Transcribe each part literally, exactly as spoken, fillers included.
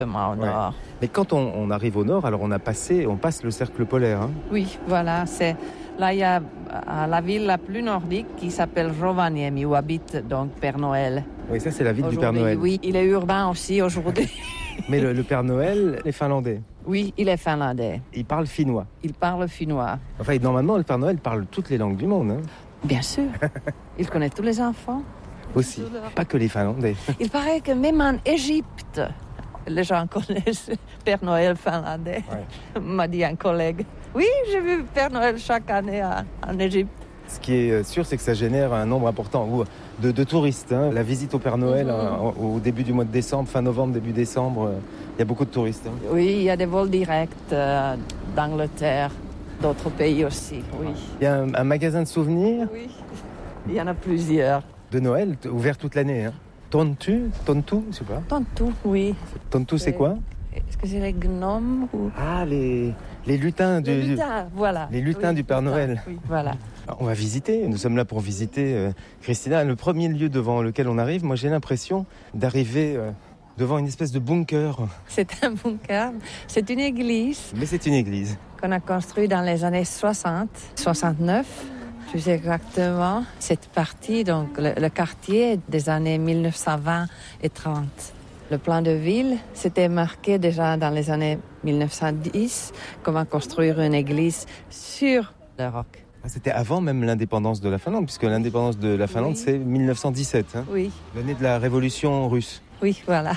Au nord. Ouais. Mais quand on, on arrive au nord, alors on a passé, on passe le cercle polaire. Hein. Oui, voilà. C'est, là, il y a la ville la plus nordique qui s'appelle Rovaniemi, où habite donc Père Noël. Oui, ça c'est la ville aujourd'hui, du Père Noël. Oui, il est urbain aussi aujourd'hui. Mais le, le Père Noël est finlandais. Oui, il est finlandais. Il parle finnois. Il parle finnois. Enfin, normalement, le Père Noël parle toutes les langues du monde. Hein. Bien sûr. Il connaît tous les enfants. Aussi, pas que les Finlandais. Il paraît que même en Égypte, les gens connaissent Père Noël finlandais, ouais. M'a dit un collègue. Oui, j'ai vu Père Noël chaque année à, en Égypte. Ce qui est sûr, c'est que ça génère un nombre important de, de touristes. Hein. La visite au Père Noël mm-hmm. au, au début du mois de décembre, fin novembre, début décembre, il y a beaucoup de touristes. Hein. Oui, il y a des vols directs euh, d'Angleterre, d'autres pays aussi, oui. Il y a un, un magasin de souvenirs. Oui, il y en a plusieurs. De Noël, ouvert toute l'année. Hein. Tontu, Tontu, je sais pas. Tontu, oui. Tontu, c'est quoi? Est-ce que c'est les gnomes ou... Ah, les, les lutins du... Les lutins, voilà. Les lutins oui, du Père lutins, Noël. Oui, voilà. Alors, on va visiter, nous sommes là pour visiter. Euh, Christina, le premier lieu devant lequel on arrive, moi j'ai l'impression d'arriver euh, devant une espèce de bunker. C'est un bunker, c'est une église. Mais c'est une église. Qu'on a construite dans les années soixante, soixante-neuf. Plus exactement, cette partie, donc le, le quartier des années mille neuf cent vingt et trente. Le plan de ville, c'était marqué déjà dans les années mille neuf cent dix, comment construire une église sur le roc. Ah, c'était avant même l'indépendance de la Finlande, puisque l'indépendance de la Finlande, oui. C'est mille neuf cent dix-sept. Hein, oui. L'année de la révolution russe. Oui, voilà.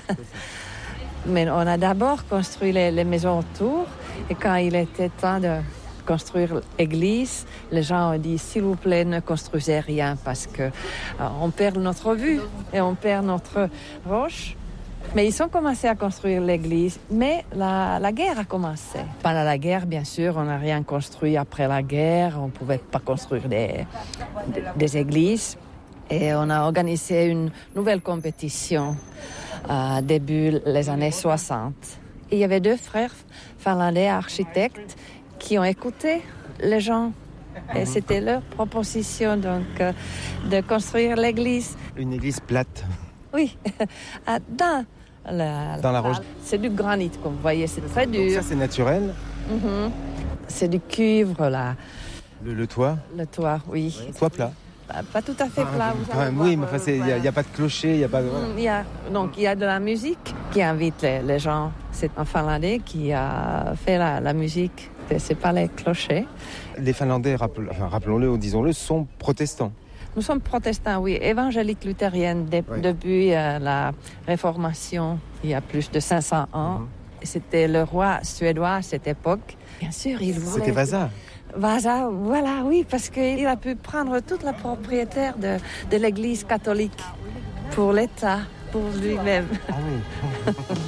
Mais on a d'abord construit les, les maisons autour, et quand il était temps de construire l'église, les gens ont dit s'il vous plaît ne construisez rien parce que euh, on perd notre vue et on perd notre roche. Mais ils ont commencé à construire l'église, mais la, la guerre a commencé. Pendant la guerre, bien sûr, on n'a rien construit après la guerre, on ne pouvait pas construire des, des, des églises. Et on a organisé une nouvelle compétition euh, début les années soixante. Et il y avait deux frères finlandais architectes qui ont écouté les gens. Et c'était leur proposition donc, euh, de construire l'église. Une église plate. Oui, dans la, dans la roche. C'est du granit, comme vous voyez, c'est très dur. Donc ça, c'est naturel. Mm-hmm. C'est du cuivre, là. Le, le toit. Le toit, oui. Ouais, toit plat. Pas, pas tout à fait ah, plat. Vous ah, oui, mais il n'y a, a pas de clocher, il n'y a pas de... Mm, y a, donc, il y a de la musique qui invite les, les gens. C'est un Finlandais qui a fait la, la musique. C'est pas les clochers. Les Finlandais, rappel, enfin, rappelons-le ou disons-le, sont protestants. Nous sommes protestants, oui, évangéliques luthériennes de, oui. Depuis euh, la Réformation, il y a plus de cinq cents ans. Mm-hmm. C'était le roi suédois à cette époque. Bien sûr, il voulait... C'était Vasa. Vasa, voilà, oui, parce qu'il a pu prendre toute la propriété de, de l'Église catholique pour l'État, pour lui-même. Ah oui.